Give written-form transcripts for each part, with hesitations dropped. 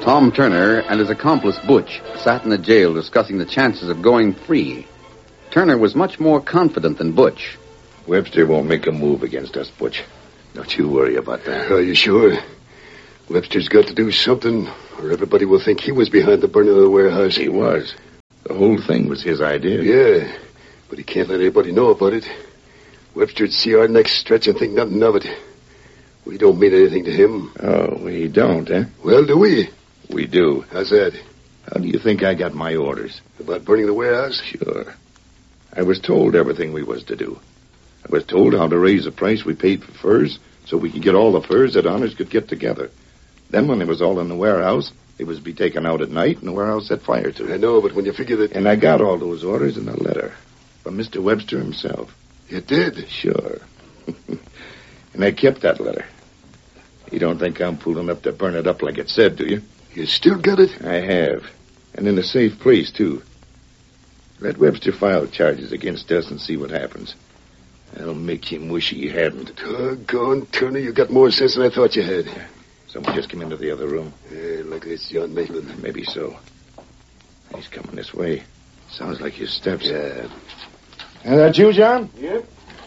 Tom Turner and his accomplice Butch sat in the jail discussing the chances of going free. Turner was much more confident than Butch. Webster won't make a move against us, Butch. Don't you worry about that. Are you sure? Webster's got to do something, or everybody will think he was behind the burning of the warehouse. He was. The whole thing was his idea. Yeah, but he can't let anybody know about it. Webster'd see our necks stretch and think nothing of it. We don't mean anything to him. Oh, we don't, eh? Well, do we? We do. How's that? How do you think I got my orders? About burning the warehouse? Sure. I was told everything we was to do. I was told how to raise the price we paid for furs so we could get all the furs that Honors could get together. Then when they was all in the warehouse, they was be taken out at night and the warehouse set fire to. I know, but when you figure that... And I got all those orders in a letter from Mr. Webster himself. You did? Sure. And I kept that letter. You don't think I'm fool enough to burn it up like it said, do you? You still got it? I have. And in a safe place, too. Let Webster file charges against us and see what happens. I'll make him wish he hadn't. Doggone, Turner, you got more sense than I thought you had. Someone just came into the other room. Yeah, like it's John Maitland. Maybe so. He's coming this way. Sounds like his steps. Yeah. Is that you, John? Yep.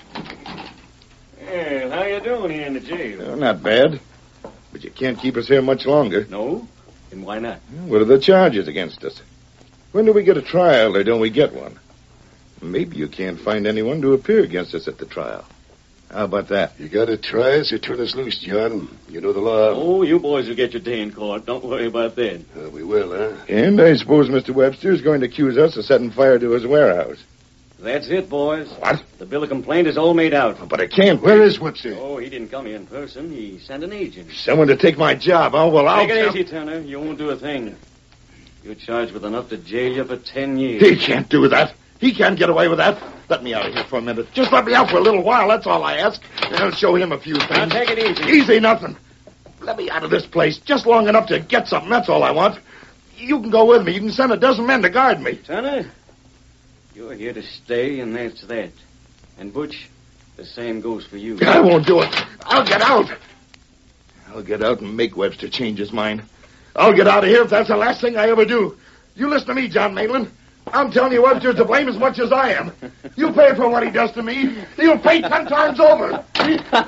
Well, how you doing here in the jail? Oh, not bad. But you can't keep us here much longer. No? And why not? What are the charges against us? When do we get a trial, or don't we get one? Maybe you can't find anyone to appear against us at the trial. How about that? You gotta try us or turn us loose, John. You know the law. Oh, you boys will get your day in court. Don't worry about that. We will, huh? And I suppose Mr. Webster is going to accuse us of setting fire to his warehouse. That's it, boys. What? The bill of complaint is all made out. But I can't. Where is Webster? Oh, he didn't come here in person. He sent an agent. Someone to take my job. Oh, well, I'll... Take it easy, Turner. You won't do a thing. You're charged with enough to jail you for 10 years. He can't do that. He can't get away with that. Let me out of here for a minute. Just let me out for a little while. That's all I ask. I'll show him a few things. Now, take it easy. Easy nothing. Let me out of this place just long enough to get something. That's all I want. You can go with me. You can send a dozen men to guard me. Turner, you're here to stay, and that's that. And Butch, the same goes for you. I won't do it. I'll get out. I'll get out and make Webster change his mind. I'll get out of here if that's the last thing I ever do. You listen to me, John Maitland. I'm telling you Webster's to blame as much as I am. You pay for what he does to me. He'll pay 10 times over.